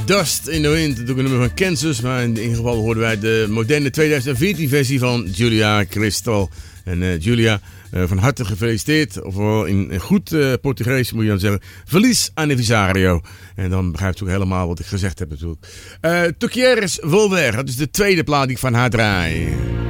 Dust in the Wind, natuurlijk een nummer van Kansas, maar in ieder geval hoorden wij de moderne 2014 versie van Julia Crystal. En Julia, van harte gefeliciteerd, of in goed Portugees moet je dan zeggen, feliz aniversario. En dan begrijpt u ook helemaal wat ik gezegd heb natuurlijk. Tu quieres volver, dat is de tweede plaat die ik van haar draai.